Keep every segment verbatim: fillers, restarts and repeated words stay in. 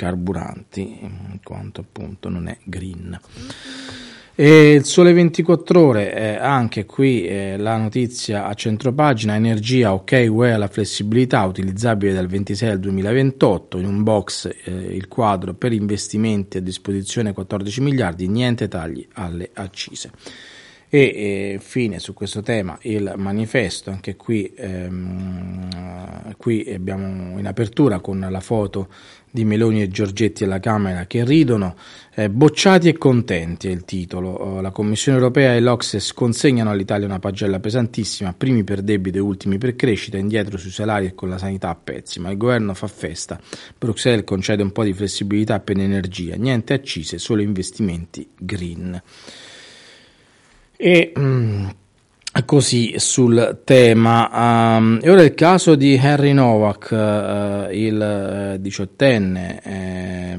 carburanti, in quanto appunto non è green. E il Sole ventiquattro Ore, eh, anche qui eh, la notizia a centropagina: energia, ok, U E alla flessibilità, utilizzabile dal ventisei al duemilaventotto, in un box eh, il quadro per investimenti a disposizione quattordici miliardi, niente tagli alle accise. E eh, fine su questo tema il manifesto, anche qui, ehm, qui abbiamo in apertura con la foto di Meloni e Giorgetti alla Camera che ridono, eh, bocciati e contenti è il titolo. La Commissione europea e l'Ocse consegnano all'Italia una pagella pesantissima, primi per debito e ultimi per crescita, indietro sui salari e con la sanità a pezzi, ma il governo fa festa, Bruxelles concede un po' di flessibilità per l'energia, niente accise, solo investimenti green. E mm, così sul tema. Um, e ora il caso di Henry Novak, uh, il diciottenne eh,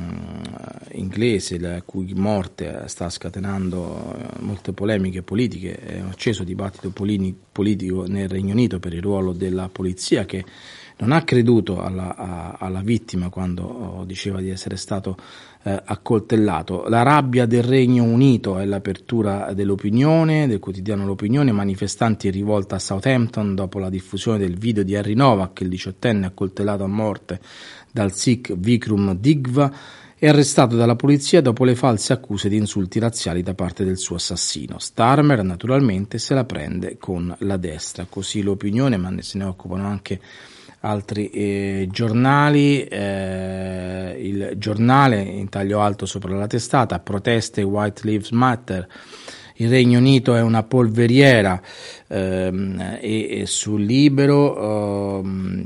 inglese, la cui morte sta scatenando molte polemiche politiche, è un acceso dibattito poli- politico nel Regno Unito per il ruolo della polizia, che non ha creduto alla, a, alla vittima quando oh, diceva di essere stato eh, accoltellato. La rabbia del Regno Unito è l'apertura dell'opinione, del quotidiano L'Opinione. Manifestanti in rivolta a Southampton dopo la diffusione del video di Henry Novak, il diciottenne accoltellato a morte dal Sikh Vikram Digva, è arrestato dalla polizia dopo le false accuse di insulti razziali da parte del suo assassino. Starmer naturalmente se la prende con la destra, così L'Opinione, ma se ne occupano anche altri eh, giornali. Eh, il Giornale in taglio alto sopra la testata: proteste White Lives Matter, il Regno Unito è una polveriera, ehm, e, e sul Libero ehm,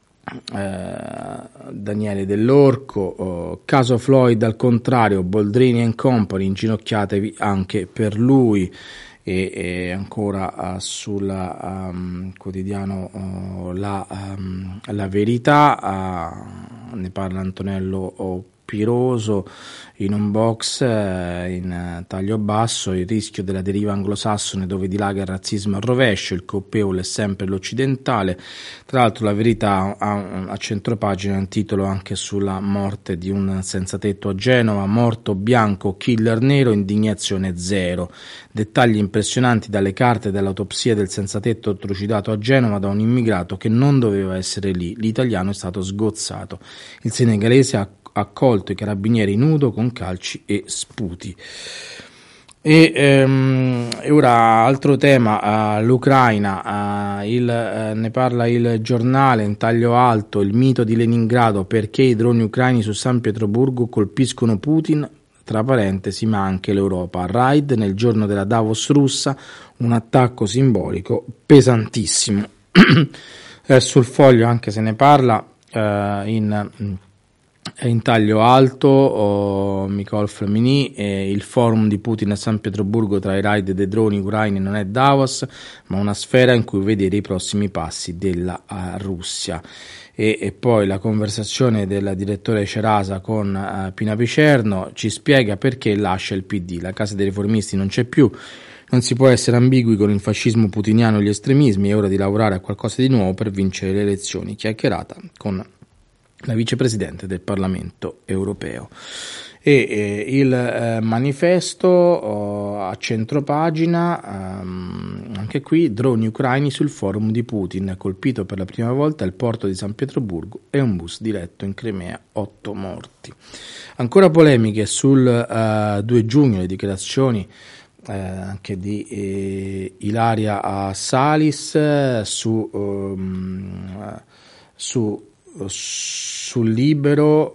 eh, Daniele Dell'Orco, oh, caso Floyd al contrario, Boldrini and Company, inginocchiatevi anche per lui. E, e ancora uh, sul um, quotidiano uh, la, um, la Verità, uh, ne parla Antonello Piroso in un box uh, in uh, taglio basso: il rischio della deriva anglosassone dove dilaga il razzismo al rovescio, il colpevole è sempre l'occidentale. Tra l'altro la Verità ha a centropagina un titolo anche sulla morte di un senzatetto a Genova: morto bianco, killer nero, indignazione zero. Dettagli impressionanti dalle carte dell'autopsia del senzatetto trucidato a Genova da un immigrato che non doveva essere lì. L'italiano è stato sgozzato. Il senegalese ha accolto i carabinieri nudo con calci e sputi. E, ehm, e ora altro tema, uh, l'Ucraina, uh, il, uh, ne parla il Giornale in taglio alto: il mito di Leningrado, perché i droni ucraini su San Pietroburgo colpiscono Putin, tra parentesi, ma anche l'Europa. Raid nel giorno della Davos russa, un attacco simbolico pesantissimo. eh, sul Foglio anche se ne parla uh, in in taglio alto, oh, Nicole Flamini, eh, il forum di Putin a San Pietroburgo tra i raid dei droni ucraini non è Davos, ma una sfera in cui vedere i prossimi passi della uh, Russia. E, e poi la conversazione del direttore Cerasa con uh, Pina Picerno ci spiega perché lascia il P D. La casa dei riformisti non c'è più, non si può essere ambigui con il fascismo putiniano e gli estremismi, è ora di lavorare a qualcosa di nuovo per vincere le elezioni. Chiacchierata con la vicepresidente del Parlamento europeo. E eh, il eh, manifesto oh, a centropagina, ehm, anche qui droni ucraini sul forum di Putin, colpito per la prima volta il porto di San Pietroburgo e un bus diretto in Crimea, otto morti. Ancora polemiche sul eh, due giugno, le dichiarazioni Eh, anche di eh, Ilaria Salis eh, su, um, su sul Libero,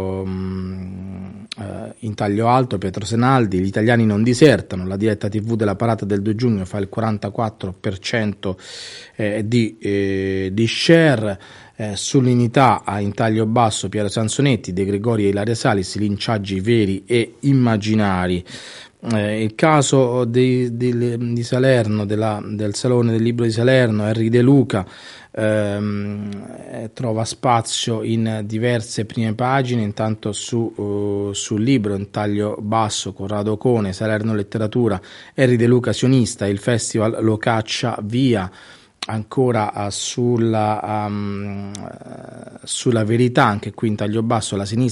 um, uh, in taglio alto Pietro Senaldi: gli italiani non disertano, la diretta tivù della parata del due giugno fa il quarantaquattro per cento eh, di, eh, di share. Eh, sull'Unità, in taglio basso Piero Sansonetti, De Gregori e Ilaria Salis: linciaggi veri e immaginari. Eh, il caso di, di, di Salerno, della, del Salone del Libro di Salerno, Henry De Luca, ehm, trova spazio in diverse prime pagine. Intanto su, uh, sul Libro in taglio basso Corrado Cone, Salerno Letteratura, Henry De Luca sionista, il festival lo caccia via. Ancora uh, sulla, um, uh, sulla Verità, anche qui in taglio basso, la sinistra